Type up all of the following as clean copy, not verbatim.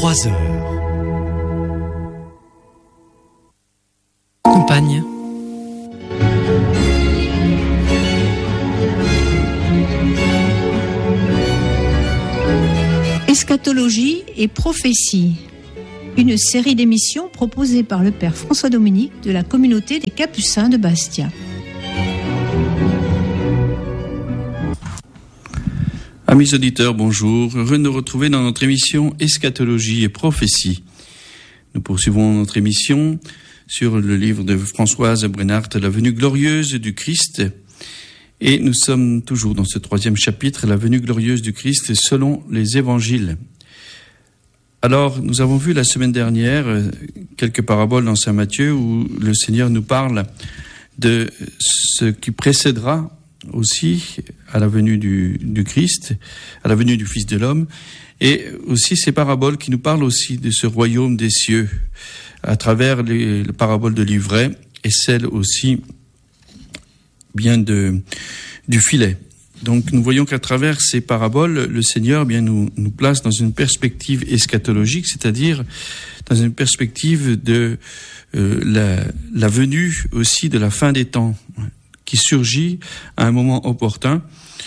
23h. Compagne. Eschatologie et prophétie. Une série d'émissions proposée par le père François Dominique de la communauté des Capucins de Bastia. Amis auditeurs, bonjour. Heureux de nous retrouver dans notre émission Eschatologie et prophétie. Nous poursuivons notre émission sur le livre de Françoise Brenhardt, La venue glorieuse du Christ. Et nous sommes toujours dans ce 3e chapitre, La venue glorieuse du Christ selon les évangiles. Alors, nous avons vu la semaine dernière quelques paraboles dans Saint Matthieu où le Seigneur nous parle de ce qui précédera aussi à la venue du Christ, à la venue du Fils de l'homme, et aussi ces paraboles qui nous parlent aussi de ce royaume des cieux, à travers les paraboles de l'ivraie et celles aussi bien du filet. Donc nous voyons qu'à travers ces paraboles, le Seigneur bien nous place dans une perspective eschatologique, c'est-à-dire dans une perspective de la venue aussi de la fin des temps, qui surgit à un moment opportun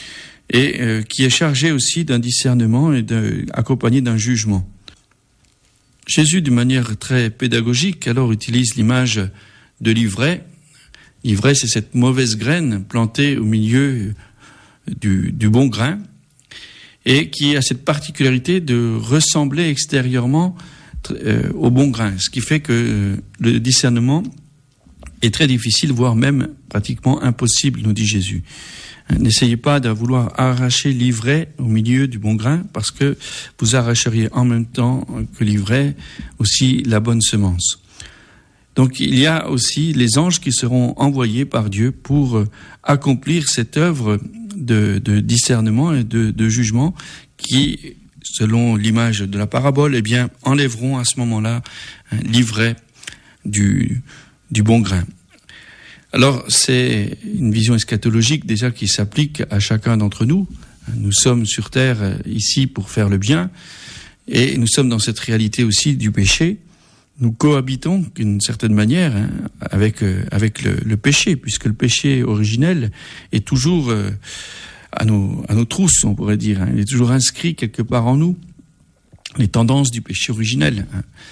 et qui est chargé aussi d'un discernement et accompagné d'un jugement. Jésus, d'une manière très pédagogique, alors utilise l'image de l'ivraie. L'ivraie, c'est cette mauvaise graine plantée au milieu du bon grain et qui a cette particularité de ressembler extérieurement au bon grain, ce qui fait que le discernement est très difficile, voire même pratiquement impossible, nous dit Jésus. N'essayez pas de vouloir arracher l'ivraie au milieu du bon grain, parce que vous arracheriez en même temps que l'ivraie aussi la bonne semence. Donc il y a aussi les anges qui seront envoyés par Dieu pour accomplir cette œuvre de discernement et de jugement qui, selon l'image de la parabole, eh bien, enlèveront à ce moment-là l'ivraie du bon grain. Alors, c'est une vision eschatologique déjà qui s'applique à chacun d'entre nous. Nous sommes sur terre ici pour faire le bien et nous sommes dans cette réalité aussi du péché. Nous cohabitons d'une certaine manière avec le péché, puisque le péché originel est toujours à nos trousses, on pourrait dire. Il est toujours inscrit quelque part en nous, les tendances du péché originel.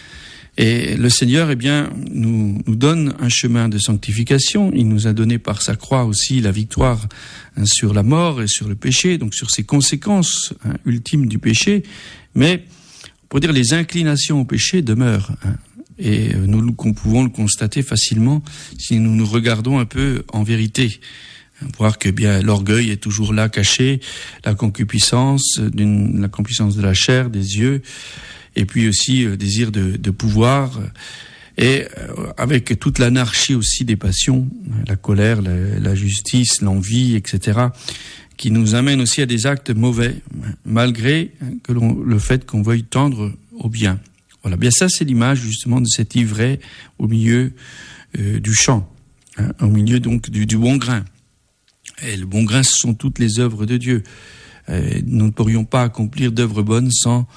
Et le Seigneur, eh bien, nous donne un chemin de sanctification. Il nous a donné par sa croix aussi la victoire sur la mort et sur le péché, donc sur ces conséquences ultimes du péché. Mais, pour dire, les inclinations au péché demeurent. Et nous pouvons le constater facilement si nous nous regardons un peu en vérité. Voir que bien l'orgueil est toujours là, caché, la concupiscence de la chair, des yeux, et puis aussi le désir de pouvoir, et avec toute l'anarchie aussi des passions, la colère, la justice, l'envie, etc., qui nous amènent aussi à des actes mauvais, malgré le fait qu'on veuille tendre au bien. Voilà, bien ça c'est l'image justement de cette ivraie au milieu du champ, au milieu donc du bon grain. Et le bon grain, ce sont toutes les œuvres de Dieu. Nous ne pourrions pas accomplir d'œuvres bonnes sans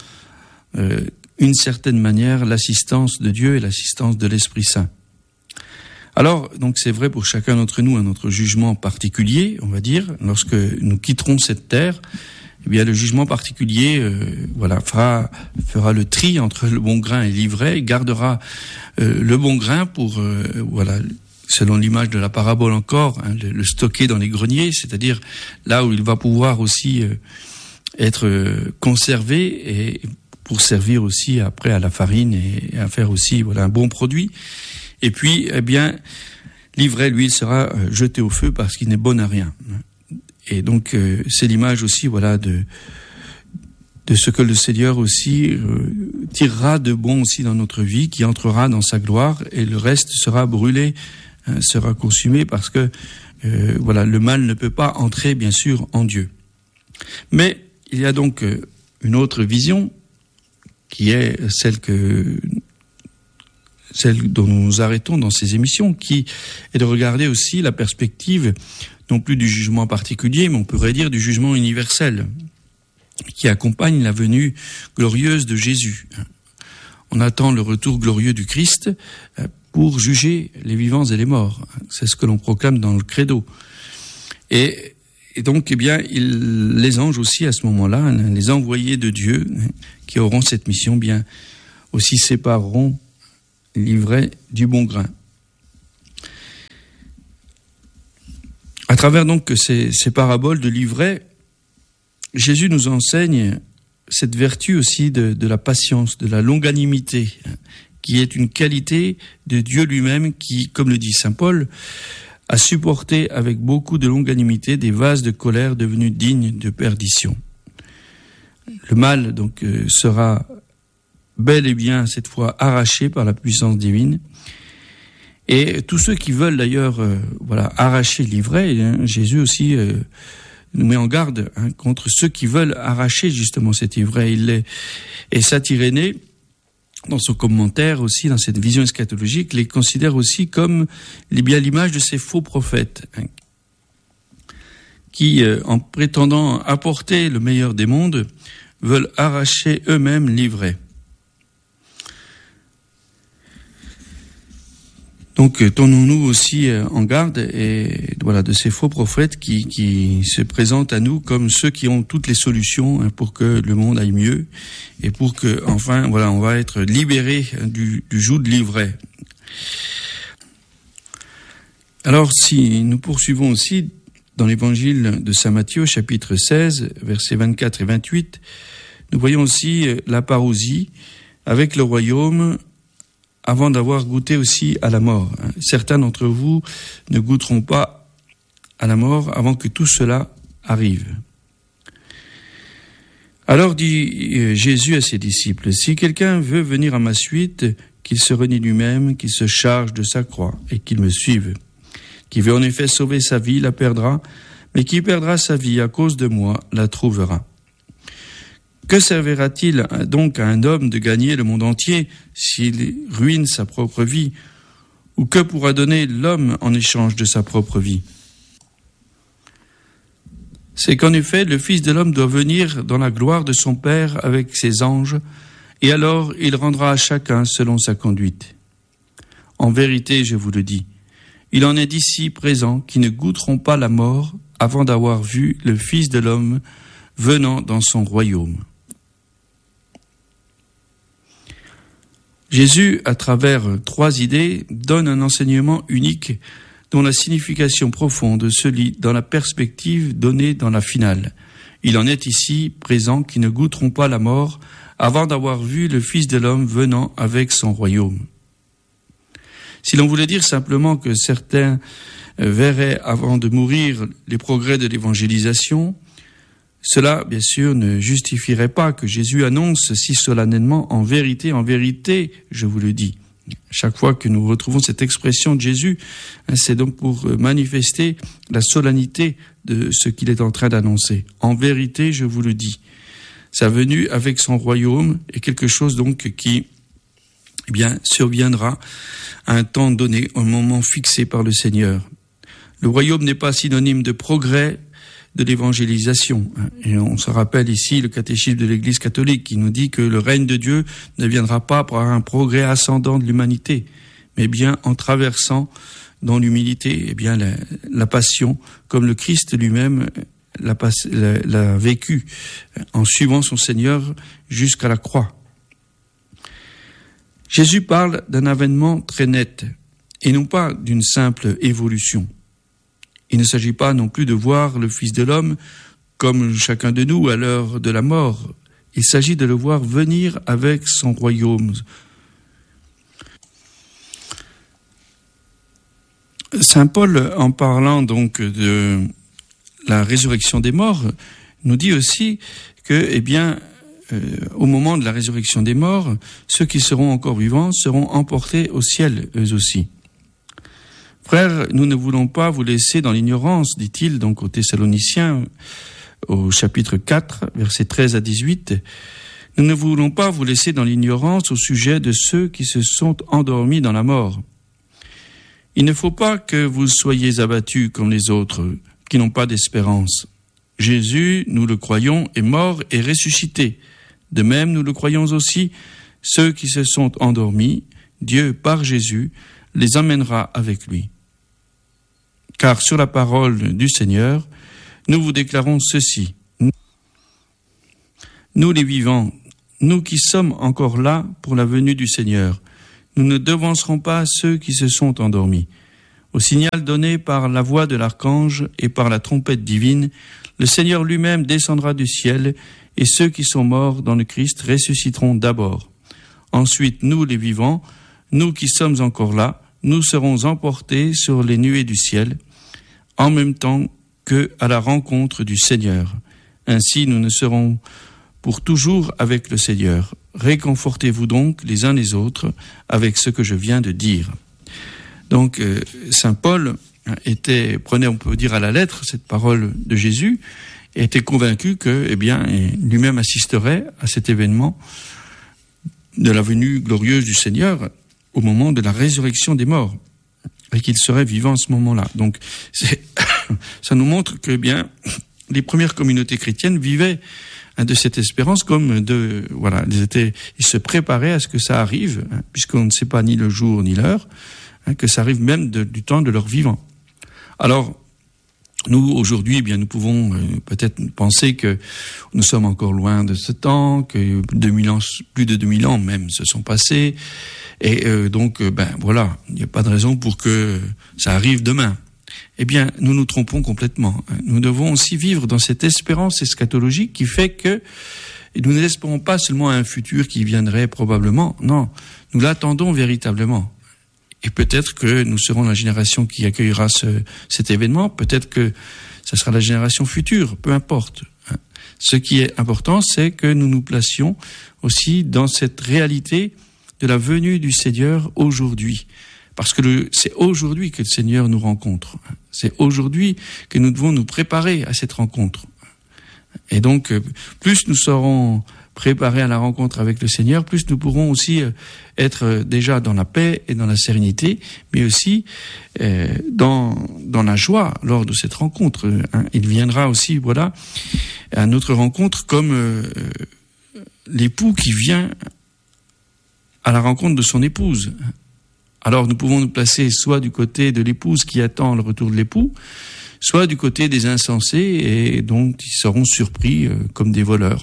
une certaine manière l'assistance de Dieu et l'assistance de l'Esprit Saint. Alors, donc c'est vrai pour chacun d'entre nous, à notre jugement particulier, on va dire, lorsque nous quitterons cette terre, eh bien le jugement particulier fera le tri entre le bon grain et l'ivraie, gardera le bon grain pour selon l'image de la parabole encore, le stocker dans les greniers, c'est-à-dire là où il va pouvoir aussi être conservé et pour servir aussi après à la farine et à faire aussi un bon produit. Et puis, eh bien, l'ivraie, lui, il sera jeté au feu parce qu'il n'est bon à rien. Et donc, c'est l'image aussi, de ce que le Seigneur aussi tirera de bon aussi dans notre vie, qui entrera dans sa gloire, et le reste sera brûlé, sera consumé parce que, le mal ne peut pas entrer, bien sûr, en Dieu. Mais il y a donc une autre vision qui est celle dont nous nous arrêtons dans ces émissions, qui est de regarder aussi la perspective, non plus du jugement particulier, mais on pourrait dire du jugement universel, qui accompagne la venue glorieuse de Jésus. On attend le retour glorieux du Christ pour juger les vivants et les morts. C'est ce que l'on proclame dans le credo. Et donc, les anges aussi, à ce moment-là, les envoyés de Dieu, qui auront cette mission, aussi sépareront l'ivraie du bon grain. À travers donc ces paraboles de l'ivraie, Jésus nous enseigne cette vertu aussi de la patience, de la longanimité, qui est une qualité de Dieu lui-même qui, comme le dit saint Paul, a supporté avec beaucoup de longanimité des vases de colère devenus dignes de perdition. Le mal donc sera bel et bien cette fois arraché par la puissance divine. Et tous ceux qui veulent d'ailleurs arracher l'ivraie, Jésus aussi nous met en garde contre ceux qui veulent arracher justement cette ivraie. Et saint Irénée, dans son commentaire aussi, dans cette vision eschatologique, les considère aussi comme l'image de ces faux prophètes qui, en prétendant apporter le meilleur des mondes, veulent arracher eux-mêmes l'ivraie. Donc, tenons-nous aussi en garde de ces faux prophètes qui se présentent à nous comme ceux qui ont toutes les solutions pour que le monde aille mieux et pour que, enfin, on va être libérés du joug de l'ivraie. Alors, si nous poursuivons aussi dans l'évangile de saint Matthieu, chapitre 16, versets 24 et 28, nous voyons aussi la parousie avec le royaume avant d'avoir goûté aussi à la mort. Certains d'entre vous ne goûteront pas à la mort avant que tout cela arrive. Alors dit Jésus à ses disciples, « Si quelqu'un veut venir à ma suite, qu'il se renie lui-même, qu'il se charge de sa croix et qu'il me suive. Qui veut en effet sauver sa vie, la perdra, mais qui perdra sa vie à cause de moi, la trouvera. » Que servira-t-il donc à un homme de gagner le monde entier s'il ruine sa propre vie? Ou que pourra donner l'homme en échange de sa propre vie? C'est qu'en effet, le Fils de l'homme doit venir dans la gloire de son Père avec ses anges, et alors il rendra à chacun selon sa conduite. En vérité, je vous le dis, il en est d'ici présents qui ne goûteront pas la mort avant d'avoir vu le Fils de l'homme venant dans son royaume. Jésus, à travers 3 idées, donne un enseignement unique dont la signification profonde se lit dans la perspective donnée dans la finale. Il en est ici présents qui ne goûteront pas la mort avant d'avoir vu le Fils de l'homme venant avec son royaume. Si l'on voulait dire simplement que certains verraient avant de mourir les progrès de l'évangélisation, cela, bien sûr, ne justifierait pas que Jésus annonce si solennellement, en vérité, je vous le dis. Chaque fois que nous retrouvons cette expression de Jésus, c'est donc pour manifester la solennité de ce qu'il est en train d'annoncer. En vérité, je vous le dis. Sa venue avec son royaume est quelque chose donc qui, surviendra à un temps donné, au moment fixé par le Seigneur. Le royaume n'est pas synonyme de progrès de l'évangélisation. Et on se rappelle ici le catéchisme de l'Église catholique qui nous dit que le règne de Dieu ne viendra pas par un progrès ascendant de l'humanité, mais bien en traversant dans l'humilité la passion, comme le Christ lui-même l'a vécu, en suivant son Seigneur jusqu'à la croix. Jésus parle d'un avènement très net, et non pas d'une simple évolution. Il ne s'agit pas non plus de voir le Fils de l'homme comme chacun de nous à l'heure de la mort. Il s'agit de le voir venir avec son royaume. Saint Paul, en parlant donc de la résurrection des morts, nous dit aussi que, au moment de la résurrection des morts, ceux qui seront encore vivants seront emportés au ciel, eux aussi. Frères, nous ne voulons pas vous laisser dans l'ignorance, dit-il donc aux Thessaloniciens, au chapitre 4, versets 13 à 18. Nous ne voulons pas vous laisser dans l'ignorance au sujet de ceux qui se sont endormis dans la mort. Il ne faut pas que vous soyez abattus comme les autres, qui n'ont pas d'espérance. Jésus, nous le croyons, est mort et ressuscité. De même, nous le croyons aussi, Ceux qui se sont endormis, Dieu, par Jésus, les emmènera avec lui. Car sur la parole du Seigneur, nous vous déclarons ceci. Nous les vivants, nous qui sommes encore là pour la venue du Seigneur, nous ne devancerons pas ceux qui se sont endormis. Au signal donné par la voix de l'archange et par la trompette divine, le Seigneur lui-même descendra du ciel, et ceux qui sont morts dans le Christ ressusciteront d'abord. Ensuite, nous les vivants, nous qui sommes encore là, nous serons emportés sur les nuées du ciel, en même temps que à la rencontre du Seigneur. Ainsi, nous ne serons pour toujours avec le Seigneur. Réconfortez-vous donc les uns les autres avec ce que je viens de dire. Donc, Saint Paul prenait, on peut dire, à la lettre cette parole de Jésus, et était convaincu que, lui-même assisterait à cet événement de la venue glorieuse du Seigneur au moment de la résurrection des morts, et qu'il serait vivant à ce moment-là. Donc, ça nous montre que, les premières communautés chrétiennes vivaient de cette espérance comme ils se préparaient à ce que ça arrive, puisqu'on ne sait pas ni le jour ni l'heure, que ça arrive même du temps de leur vivant. Alors, nous, aujourd'hui, nous pouvons peut-être penser que nous sommes encore loin de ce temps, que plus de 2000 ans même se sont passés, et il n'y a pas de raison pour que ça arrive demain. Nous nous trompons complètement. Nous devons aussi vivre dans cette espérance eschatologique qui fait que nous n'espérons pas seulement un futur qui viendrait probablement, non, nous l'attendons véritablement. Et peut-être que nous serons la génération qui accueillera cet événement, peut-être que ce sera la génération future, peu importe. Ce qui est important, c'est que nous nous placions aussi dans cette réalité de la venue du Seigneur aujourd'hui. Parce que c'est aujourd'hui que le Seigneur nous rencontre. C'est aujourd'hui que nous devons nous préparer à cette rencontre. Et donc, plus nous serons préparés à la rencontre avec le Seigneur, plus nous pourrons aussi être déjà dans la paix et dans la sérénité, mais aussi dans la joie lors de cette rencontre. Il viendra aussi, à notre rencontre comme l'époux qui vient à la rencontre de son épouse. Alors nous pouvons nous placer soit du côté de l'épouse qui attend le retour de l'époux, soit du côté des insensés et dont ils seront surpris comme des voleurs.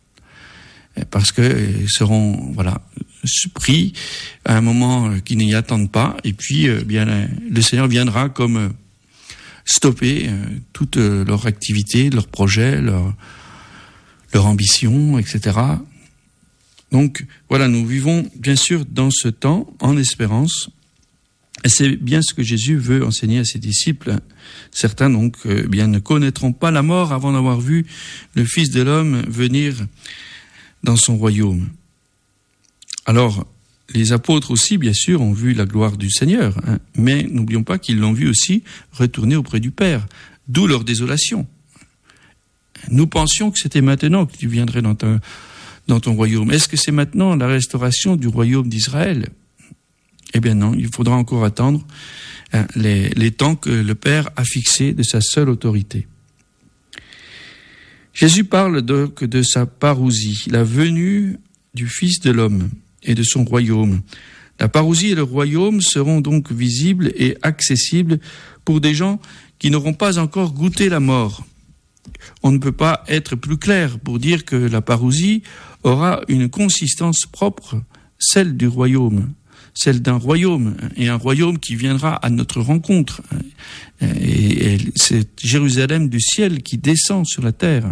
Parce qu'ils seront surpris à un moment qu'ils n'y attendent pas, et puis le Seigneur viendra comme stopper toute leur activité, leurs projets, leur ambition, etc. Donc nous vivons bien sûr dans ce temps en espérance, et c'est bien ce que Jésus veut enseigner à ses disciples. Certains ne connaîtront pas la mort avant d'avoir vu le Fils de l'homme venir dans son royaume. Alors les apôtres aussi bien sûr ont vu la gloire du Seigneur, mais n'oublions pas qu'ils l'ont vu aussi retourner auprès du Père, d'où leur désolation. Nous pensions que c'était maintenant que tu viendrais dans ton royaume. Est-ce que c'est maintenant la restauration du royaume d'Israël ? Non, il faudra encore attendre les temps que le Père a fixés de sa seule autorité. Jésus parle donc de sa parousie, la venue du Fils de l'homme et de son royaume. La parousie et le royaume seront donc visibles et accessibles pour des gens qui n'auront pas encore goûté la mort. On ne peut pas être plus clair pour dire que la parousie aura une consistance propre, celle du royaume, celle d'un royaume, et un royaume qui viendra à notre rencontre. Et c'est Jérusalem du ciel qui descend sur la terre.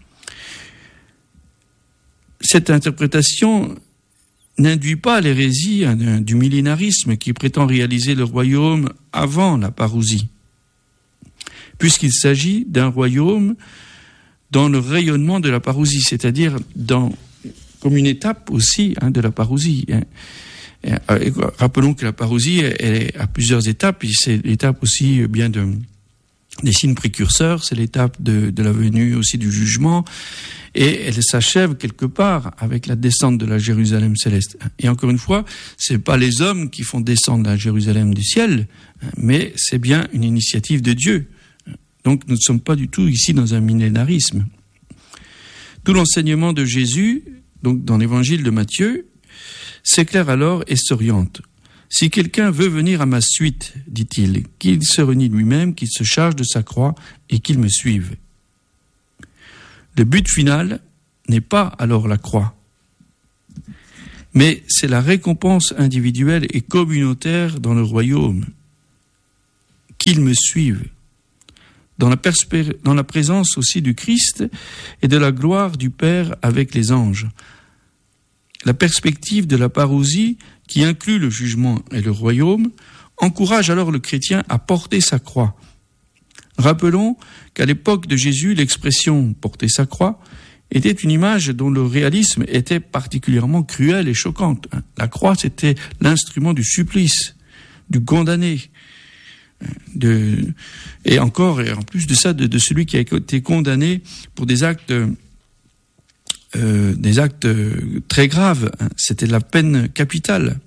Cette interprétation n'induit pas l'hérésie du millénarisme qui prétend réaliser le royaume avant la parousie, puisqu'il s'agit d'un royaume dans le rayonnement de la parousie, c'est-à-dire comme une étape aussi de la parousie. Rappelons que la parousie elle est à plusieurs étapes, et c'est l'étape aussi des signes précurseurs, c'est l'étape de la venue aussi du jugement, et elle s'achève quelque part avec la descente de la Jérusalem céleste. Et encore une fois, c'est pas les hommes qui font descendre la Jérusalem du ciel, mais c'est bien une initiative de Dieu. Donc nous ne sommes pas du tout ici dans un millénarisme. Tout l'enseignement de Jésus, donc dans l'évangile de Matthieu, s'éclaire alors et s'oriente. Si quelqu'un veut venir à ma suite, dit-il, qu'il se renie lui-même, qu'il se charge de sa croix et qu'il me suive. Le but final n'est pas alors la croix, mais c'est la récompense individuelle et communautaire dans le royaume. Qu'il me suive, dans la présence aussi du Christ et de la gloire du Père avec les anges. La perspective de la parousie, qui inclut le jugement et le royaume, encourage alors le chrétien à porter sa croix. Rappelons qu'à l'époque de Jésus, l'expression « porter sa croix » était une image dont le réalisme était particulièrement cruel et choquante. La croix, c'était l'instrument du supplice, du condamné, et en plus de ça, de celui qui a été condamné pour des actes très graves. C'était la peine capitale.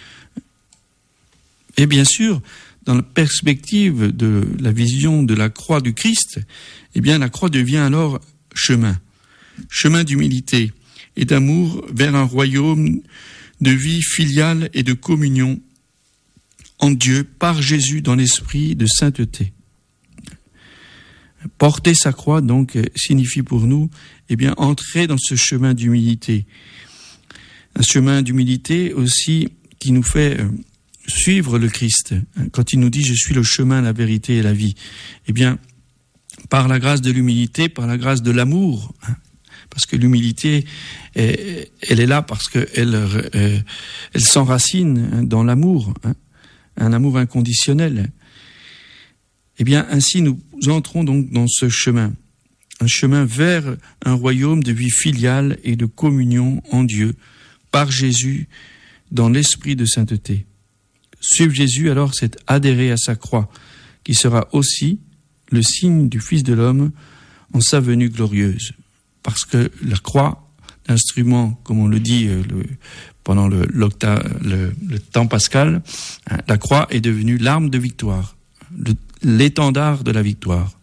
Et bien sûr, dans la perspective de la vision de la croix du Christ, eh bien, la croix devient alors chemin d'humilité et d'amour vers un royaume de vie filiale et de communion en Dieu par Jésus dans l'esprit de sainteté. Porter sa croix, donc, signifie pour nous, eh bien, entrer dans ce chemin d'humilité. Un chemin d'humilité aussi qui nous fait suivre le Christ. Quand il nous dit « Je suis le chemin, la vérité et la vie », eh bien, par la grâce de l'humilité, par la grâce de l'amour, parce que l'humilité, elle est là parce qu'elle s'enracine dans l'amour, un amour inconditionnel. Eh bien, ainsi, nous entrons donc dans ce chemin, un chemin vers un royaume de vie filiale et de communion en Dieu, par Jésus, dans l'esprit de sainteté. Suivre Jésus, alors, c'est adhérer à sa croix, qui sera aussi le signe du Fils de l'homme en sa venue glorieuse. Parce que la croix, l'instrument, comme on le dit pendant le temps pascal, la croix est devenue l'arme de victoire, l'étendard de la victoire.